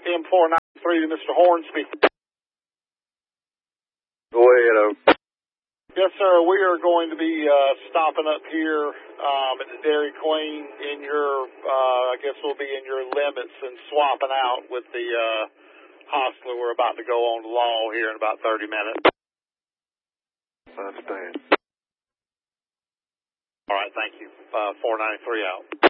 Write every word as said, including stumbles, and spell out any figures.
M four ninety-three to Mister Hornsby. Go ahead, over. Yes, sir. We are going to be uh, stopping up here um, at the Dairy Queen in your, uh, I guess we'll be in your limits and swapping out with the uh, hostler. We're about to go on the law here in about thirty minutes. I understand. All right, thank you. Uh, four ninety-three out.